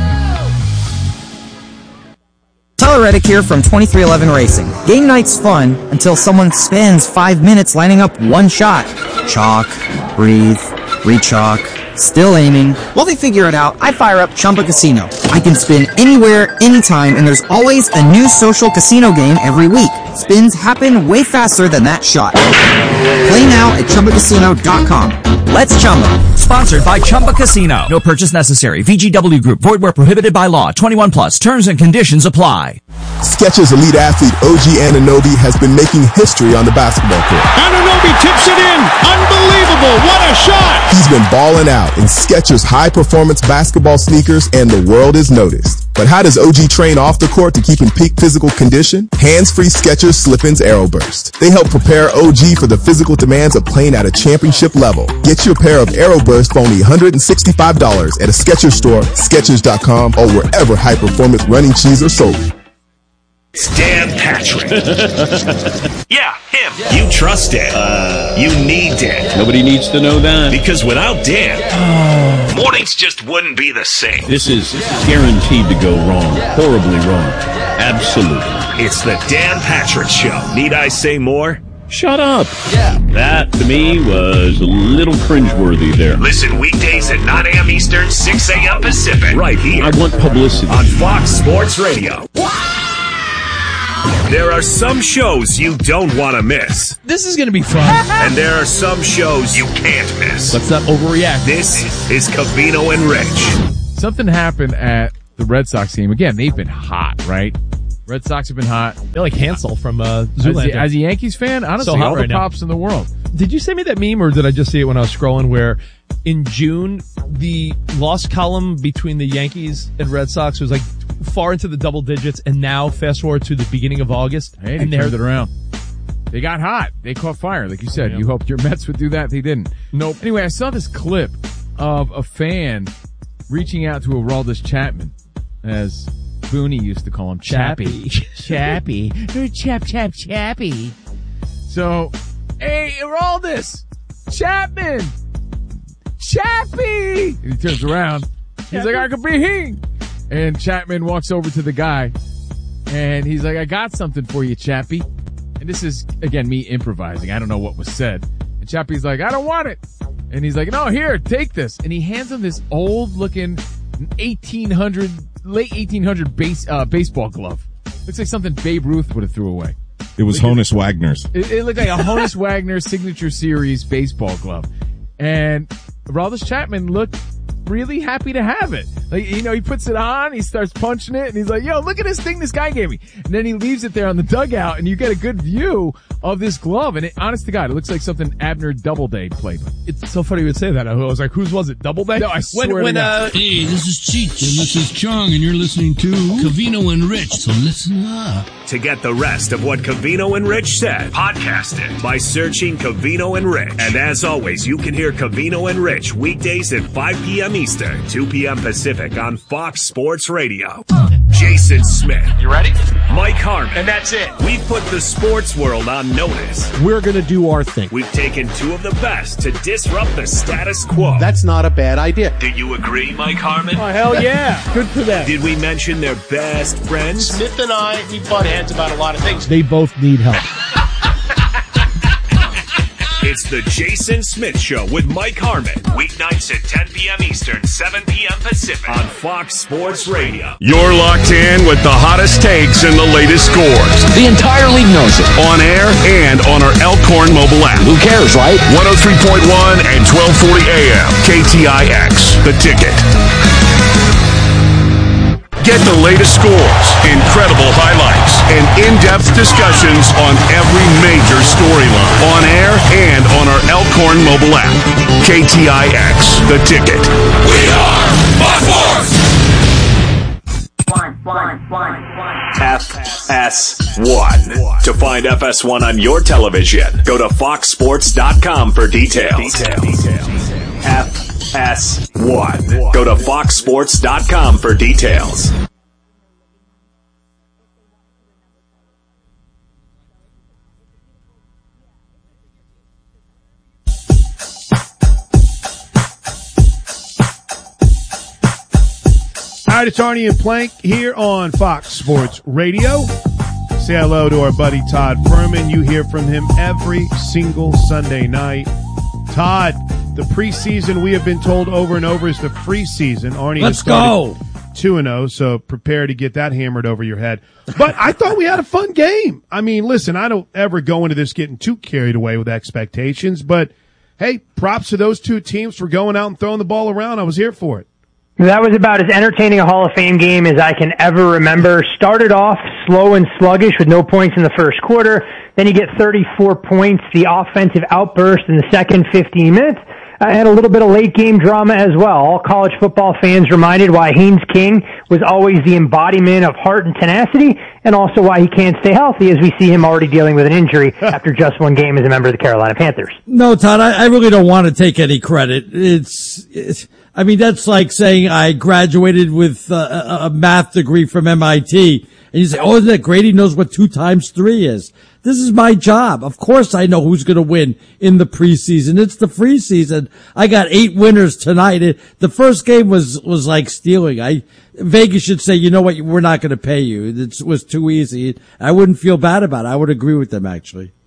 Tyler Reddick here from 2311 Racing. Game night's fun until someone spends 5 minutes lining up one shot. Chalk, breathe, re-chalk, still aiming. While they figure it out, I fire up Chumba Casino. I can spin anywhere, anytime, and there's always a new social casino game every week. Spins happen way faster than that shot. Play now at ChumbaCasino.com. Let's Chumba. Sponsored by Chumba Casino. No purchase necessary. VGW Group. Void where prohibited by law. 21 plus. Terms and conditions apply. Skechers elite athlete OG Anunoby has been making history on the basketball court. Anunoby tips it in. Unbelievable. What a shot. He's been balling out in Skechers high-performance basketball sneakers, and the world is noticed. But how does OG train off the court to keep in peak physical condition? Hands-free Skechers Slip-ins Aeroburst. They help prepare OG for the physical demands of playing at a championship level. Get your pair of Aeroburst for only $165 at a Skechers store, Skechers.com, or wherever high-performance running shoes are sold. Dan Patrick. Yeah, him. You trust Dan. You need Dan. Nobody needs to know that. Because without Dan, mornings just wouldn't be the same. This is guaranteed to go wrong. Horribly wrong. Absolutely. It's the Dan Patrick Show. Need I say more? Shut up. Yeah. That, to me, was a little cringeworthy there. Listen weekdays at 9 a.m. Eastern, 6 a.m. Pacific. Right here. I want publicity. On Fox Sports Radio. There are some shows you don't want to miss. This is going to be fun. And there are some shows you can't miss. Let's not overreact. This is Covino and Rich. Something happened at the Red Sox game. Again, they've been hot, right? Red Sox have been hot. They're like Hansel from Zoolander. As a Yankees fan, honestly, all the props in the world. Did you send me that meme, or did I just see it when I was scrolling, where in June, the loss column between the Yankees and Red Sox was like far into the double digits, and now fast forward to the beginning of August. Hey, they turned it around. They got hot. They caught fire. Like you said, you hoped your Mets would do that. They didn't. Nope. Anyway, I saw this clip of a fan reaching out to Aroldis Chapman, as Booney used to call him, Chappie. Chappie. Chappie. So, hey, Aroldis! Chapman! Chappie! And he turns around. He's like, I could be he. And Chapman walks over to the guy, and he's like, I got something for you, Chappie. And this is, again, me improvising. I don't know what was said. And Chappie's like, I don't want it. And he's like, no, here, take this. And he hands him this old-looking late 1800 baseball glove. Looks like something Babe Ruth would have threw away. It was Honus Wagner's. It looked like a Honus Wagner Signature Series baseball glove. And Aroldis Chapman looked really happy to have it. Like, he puts it on, he starts punching it, and he's like, yo, look at this thing this guy gave me. And then he leaves it there on the dugout, and you get a good view of this glove. And honest to God, it looks like something Abner Doubleday played with. It's so funny you would say that. I was like, whose was it? Doubleday? No, I swear to God. Hey, this is Cheech, and this is Chong, and you're listening to Covino and Rich, so listen up. To get the rest of what Covino and Rich said, podcast it by searching Covino and Rich. And as always, you can hear Covino and Rich weekdays at 5 p.m. Eastern, 2 p.m. Pacific on Fox Sports Radio. Jason Smith. You ready? Mike Harmon. And that's it. We put the sports world on notice. We're going to do our thing. We've taken two of the best to disrupt the status quo. That's not a bad idea. Do you agree, Mike Harmon? Oh, hell yeah. Good for them. Did we mention their best friends? Smith and I, we butt heads about a lot of things. They both need help. It's the Jason Smith Show with Mike Harmon. Weeknights at 10 p.m. Eastern, 7 p.m. Pacific on Fox Sports Radio. You're locked in with the hottest takes and the latest scores. The entire league knows it. On air and on our Elkhorn mobile app. Who cares, right? 103.1 and 1240 AM. KTIX, The Ticket. Get the latest scores, incredible highlights, and in-depth discussions on every major storyline. On air and on our Elkhorn mobile app. KTIX, The Ticket. We are Fox Sports! FS1. To find FS1 on your television, go to foxsports.com for details. FS1. Go to foxsports.com for details. All right, it's Arnie and Plank here on Fox Sports Radio. Say hello to our buddy Todd Furman. You hear from him every single Sunday night. Todd, the preseason we have been told over and over is the free season. Arnie, let's go 2-0, so prepare to get that hammered over your head. But I thought we had a fun game. I mean, listen, I don't ever go into this getting too carried away with expectations, but hey, props to those two teams for going out and throwing the ball around. I was here for it. That was about as entertaining a Hall of Fame game as I can ever remember. Started off slow and sluggish with no points in the first quarter. Then you get 34 points, the offensive outburst in the second 15 minutes. Had a little bit of late game drama as well. All college football fans reminded why Haynes King was always the embodiment of heart and tenacity, and also why he can't stay healthy, as we see him already dealing with an injury after just one game as a member of the Carolina Panthers. No, Todd, I really don't want to take any credit. I mean, that's like saying I graduated with a math degree from MIT, and you say, oh, isn't that great? He knows what 2 times 3 is. This is my job. Of course I know who's going to win in the preseason. It's the free season. I got 8 winners tonight. The first game was like stealing. Vegas should say, you know what, we're not going to pay you. It was too easy. I wouldn't feel bad about it. I would agree with them, actually.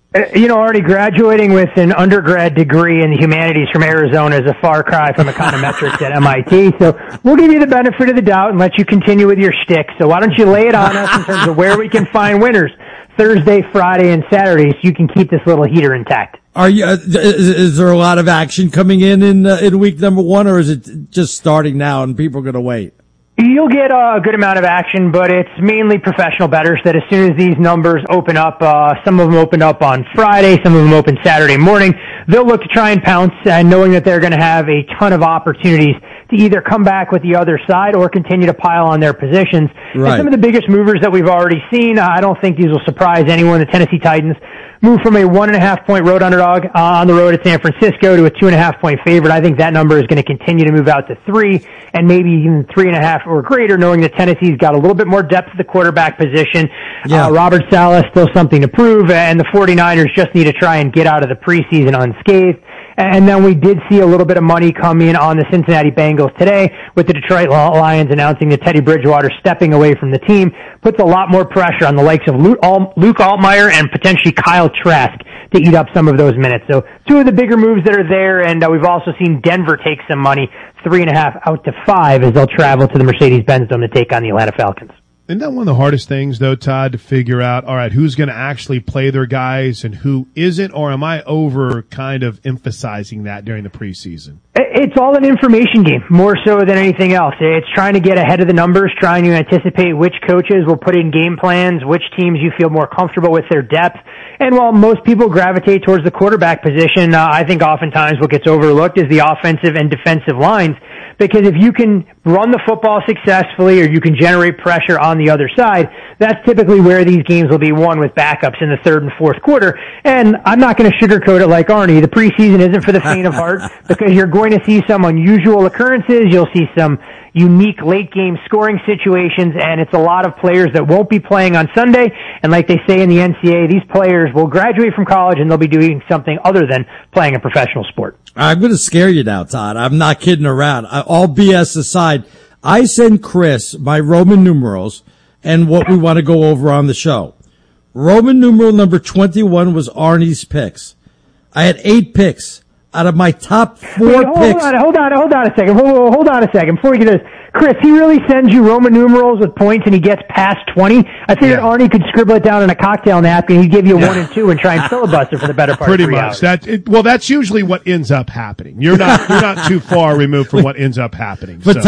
Already graduating with an undergrad degree in the humanities from Arizona is a far cry from econometrics at MIT. So we'll give you the benefit of the doubt and let you continue with your shtick. So why don't you lay it on us in terms of where we can find winners Thursday, Friday, and Saturday, so you can keep this little heater intact. Are you? Is there a lot of action coming in week number 1, or is it just starting now and people are going to wait? You'll get a good amount of action, but it's mainly professional bettors that as soon as these numbers open up, some of them open up on Friday, some of them open Saturday morning, they'll look to try and pounce, and knowing that they're going to have a ton of opportunities to either come back with the other side or continue to pile on their positions. Right. And some of the biggest movers that we've already seen, I don't think these will surprise anyone. The Tennessee Titans moved from a 1.5-point road underdog on the road at San Francisco to a 2.5-point favorite. I think that number is going to continue to move out to 3 and maybe even 3.5 or greater, knowing that Tennessee's got a little bit more depth at the quarterback position. Yeah. Robert Saleh still something to prove, and the 49ers just need to try and get out of the preseason unscathed. And then we did see a little bit of money come in on the Cincinnati Bengals today with the Detroit Lions announcing that Teddy Bridgewater stepping away from the team puts a lot more pressure on the likes of Luke Altmaier and potentially Kyle Trask to eat up some of those minutes. So 2 of the bigger moves that are there, and we've also seen Denver take some money, 3.5 out to 5 as they'll travel to the Mercedes-Benz Dome to take on the Atlanta Falcons. Isn't that one of the hardest things, though, Todd, to figure out, all right, who's going to actually play their guys and who isn't, or am I over kind of emphasizing that during the preseason? It's all an information game, more so than anything else. It's trying to get ahead of the numbers, trying to anticipate which coaches will put in game plans, which teams you feel more comfortable with their depth. And while most people gravitate towards the quarterback position, I think oftentimes what gets overlooked is the offensive and defensive lines. Because if you can run the football successfully or you can generate pressure on the other side, that's typically where these games will be won with backups in the 3rd and 4th quarter. And I'm not going to sugarcoat it like Arnie. The preseason isn't for the faint of heart because you're going to see some unusual occurrences. You'll see some unique late-game scoring situations, and it's a lot of players that won't be playing on Sunday. And like they say in the NCAA, these players will graduate from college and they'll be doing something other than playing a professional sport. I'm going to scare you now, Todd. I'm not kidding around. All BS aside, I send Chris my Roman numerals and what we want to go over on the show. Roman numeral number 21 was Arnie's picks. I had 8 picks. Out of my top 4 picks. Hold on a second. Hold on a second. Before we get this, Chris, he really sends you Roman numerals with points and he gets past 20. I figured Arnie could scribble it down in a cocktail napkin. He'd give you 1 and 2 and try and filibuster for the better part Pretty of 3 much. hours. That's usually what ends up happening. You're not too far removed from what ends up happening. But so,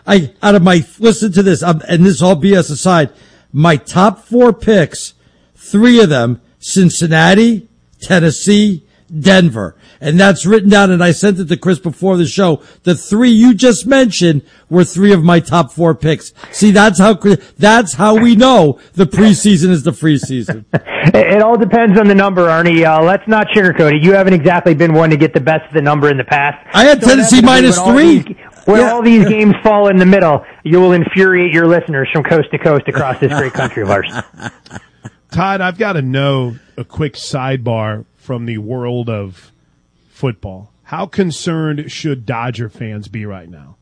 Todd, listen to this, and this all BS aside, my top 4 picks, 3 of them, Cincinnati, Tennessee, Denver. And that's written down, and I sent it to Chris before the show. The 3 you just mentioned were 3 of my top 4 picks. See, that's how we know the preseason is the free season. It all depends on the number, Arnie. Let's not sugarcoat it. You haven't exactly been one to get the best of the number in the past. I had Tennessee minus 3. When all these games fall in the middle, you will infuriate your listeners from coast to coast across this great country of ours. Todd, I've got to know a quick sidebar from the world of football. How concerned should Dodger fans be right now?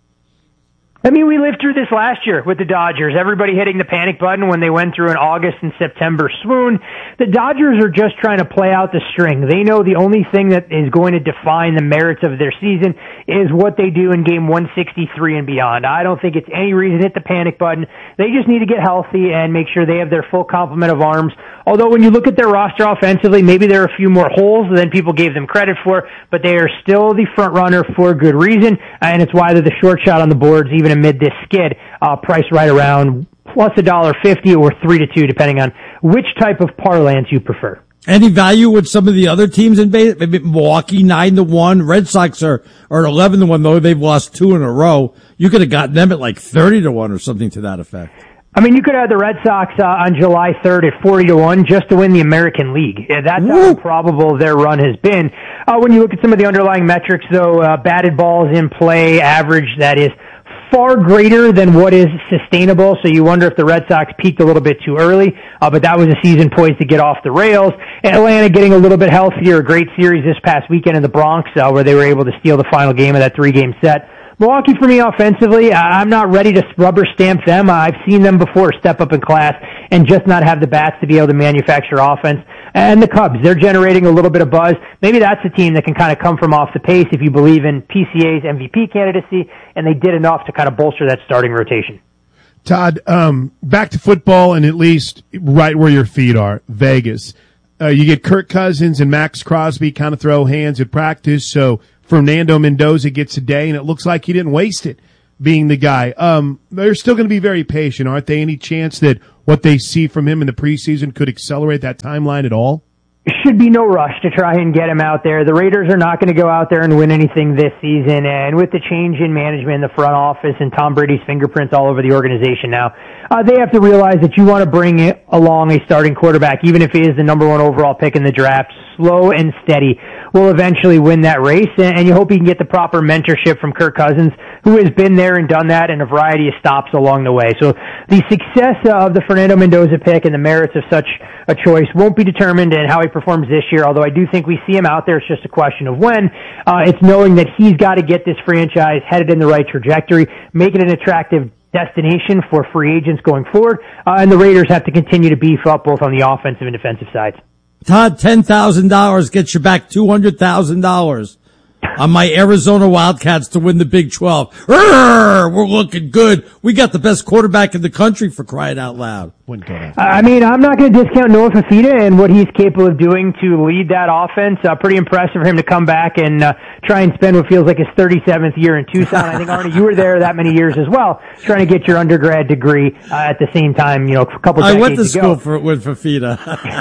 I mean, we lived through this last year with the Dodgers. Everybody hitting the panic button when they went through an August and September swoon. The Dodgers are just trying to play out the string. They know the only thing that is going to define the merits of their season is what they do in game 163 and beyond. I don't think it's any reason to hit the panic button. They just need to get healthy and make sure they have their full complement of arms. Although when you look at their roster offensively, maybe there are a few more holes than people gave them credit for, but they are still the front runner for good reason, and it's why they're the short shot on the boards even amid this skid, priced right around plus $1.50 or 3-2, depending on which type of parlance you prefer. Any value with some of the other teams in base? Maybe Milwaukee 9-1. Red Sox are 11-1, though they've lost 2 in a row. You could have gotten them at like 30-1 or something to that effect. I mean, you could have the Red Sox on July 3rd at 40-1 just to win the American League. That's how improbable their run has been. When you look at some of the underlying metrics, though, batted balls in play average, that is far greater than what is sustainable. So you wonder if the Red Sox peaked a little bit too early. But that was a season poised to get off the rails. Atlanta getting a little bit healthier. A great series this past weekend in the Bronx, where they were able to steal the final game of that 3-game set. Milwaukee, for me, offensively, I'm not ready to rubber stamp them. I've seen them before step up in class and just not have the bats to be able to manufacture offense. And the Cubs, they're generating a little bit of buzz. Maybe that's a team that can kind of come from off the pace if you believe in PCA's MVP candidacy, and they did enough to kind of bolster that starting rotation. Todd, back to football, and at least right where your feet are, Vegas. You get Kirk Cousins and Max Crosby kind of throw hands at practice, so Fernando Mendoza gets a day, and it looks like he didn't waste it being the guy. They're still going to be very patient, aren't they? Any chance that what they see from him in the preseason could accelerate that timeline at all? Should be no rush to try and get him out there. The Raiders are not going to go out there and win anything this season, and with the change in management in the front office and Tom Brady's fingerprints all over the organization now, they have to realize that you want to bring along a starting quarterback, even if he is the number 1 overall pick in the draft. Slow and steady will eventually win that race, and you hope he can get the proper mentorship from Kirk Cousins, who has been there and done that in a variety of stops along the way. So the success of the Fernando Mendoza pick and the merits of such a choice won't be determined in how he performs this year, although I do think we see him out there. It's just a question of when. It's knowing that he's got to get this franchise headed in the right trajectory, make it an attractive destination for free agents going forward, and the Raiders have to continue to beef up both on the offensive and defensive sides. Todd, $10,000 gets you back $200,000 on my Arizona Wildcats to win the Big 12. We're looking good. We got the best quarterback in the country, for crying out loud. I mean, I'm not going to discount Noah Fifita and what he's capable of doing to lead that offense. Pretty impressive for him to come back and try and spend what feels like his 37th year in Tucson. I think, Arnie, you were there that many years as well, trying to get your undergrad degree at the same time, a couple decades ago. I went to school with Fifita.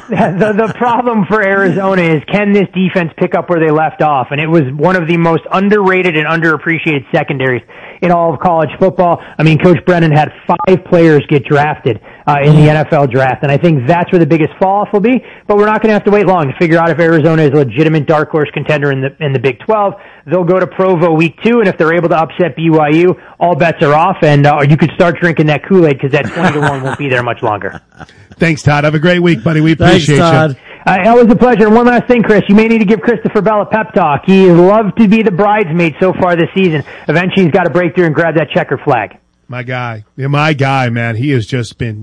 The problem for Arizona is, can this defense pick up where they left off? And it was one of the most underrated and underappreciated secondaries in all of college football. I mean, Coach Brennan had 5 players get drafted in the NFL draft, and I think that's where the biggest fall-off will be. But we're not going to have to wait long to figure out if Arizona is a legitimate dark horse contender in the Big 12. They'll go to Provo week 2, and if they're able to upset BYU, all bets are off, and you could start drinking that Kool-Aid because that 20-1 won't be there much longer. Thanks, Todd. Have a great week, buddy. We appreciate you. Always a pleasure. And one last thing, Chris. You may need to give Christopher Bell a pep talk. He has loved to be the bridesmaid so far this season. Eventually, he's got to break through and grab that checker flag. My guy. Yeah, my guy, man. He has just been,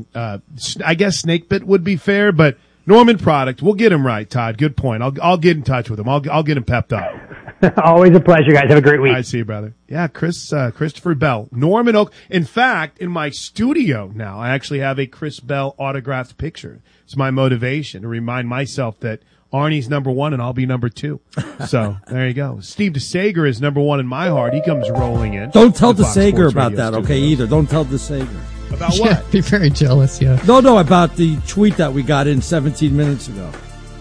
I guess snake bit would be fair, but Norman product. We'll get him right, Todd. Good point. I'll get in touch with him. I'll get him pepped up. Always a pleasure, guys. Have a great week. All right, see you, brother. Yeah, Christopher Bell. Norman Oak. In fact, in my studio now, I actually have a Chris Bell autographed picture. It's my motivation to remind myself that Arnie's number 1 and I'll be number 2. So there you go. Steve DeSager is number 1 in my heart. He comes rolling in. Don't tell DeSager about that, okay, either. Don't tell DeSager. About what? Yeah, be very jealous, yeah. No, about the tweet that we got in 17 minutes ago.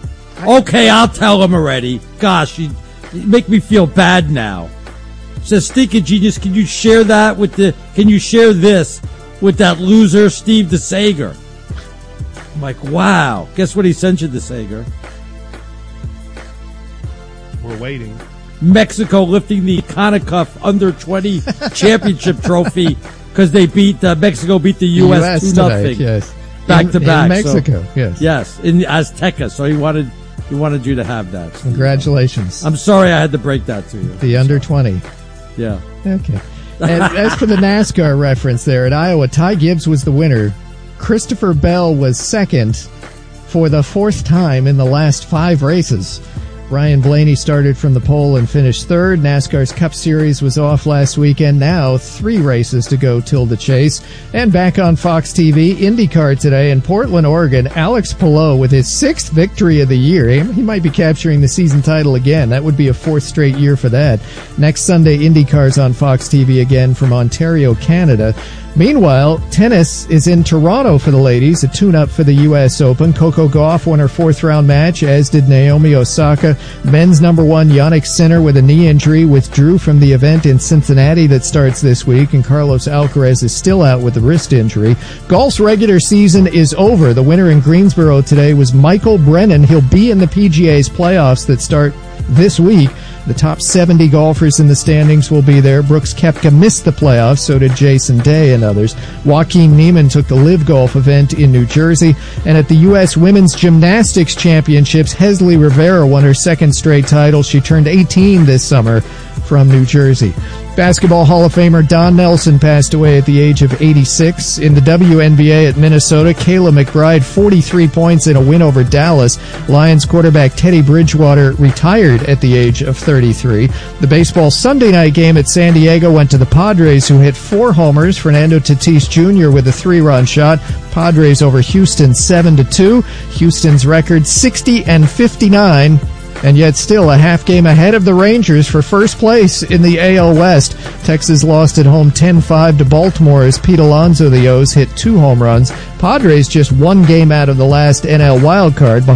Okay, I'll tell him already. Gosh, you make me feel bad now. Says, Stinking Genius, can you share this with that loser, Steve DeSager? I'm like, wow. Guess what he sent you, DeSager? We're waiting. Mexico lifting the CONCACAF Under-20 championship trophy because they Mexico beat the U.S. 2-0. Yes. Back to back. In Mexico, yes. Yes, in Azteca. So he wanted you to have that. Congratulations. I'm sorry I had to break that to you. The Under-20. Yeah. Okay. And as for the NASCAR reference there at Iowa, Ty Gibbs was the winner. Christopher Bell was second for the 4th time in the last 5 races. Ryan Blaney started from the pole and finished 3rd. NASCAR's Cup Series was off last weekend. Now 3 races to go till the chase. And back on Fox TV, IndyCar today in Portland, Oregon. Alex Palou with his 6th victory of the year. He might be capturing the season title again. That would be a 4th straight year for that. Next Sunday, IndyCar's on Fox TV again from Ontario, Canada. Meanwhile, tennis is in Toronto for the ladies, a tune-up for the U.S. Open. Coco Gauff won her 4th-round match, as did Naomi Osaka. Men's number 1, Jannik Sinner, with a knee injury, withdrew from the event in Cincinnati that starts this week, and Carlos Alcaraz is still out with a wrist injury. Golf's regular season is over. The winner in Greensboro today was Michael Brennan. He'll be in the PGA's playoffs that start this week. The top 70 golfers in the standings will be there. Brooks Koepka missed the playoffs, so did Jason Day and others. Joaquin Niemann took the Live Golf event in New Jersey. And at the U.S. Women's Gymnastics Championships, Hesley Rivera won her second straight title. She turned 18 this summer from New Jersey. Basketball Hall of Famer Don Nelson passed away at the age of 86. In the WNBA at Minnesota, Kayla McBride, 43 points in a win over Dallas. Lions quarterback Teddy Bridgewater retired at the age of 33. The baseball Sunday night game at San Diego went to the Padres, who hit 4 homers. Fernando Tatis Jr. with a 3-run shot. Padres over Houston 7-2. Houston's record 60-59. And yet still a half game ahead of the Rangers for first place in the AL West. Texas lost at home 10-5 to Baltimore as Pete Alonso, the O's, hit 2 home runs. Padres just 1 game out of the last NL wildcard.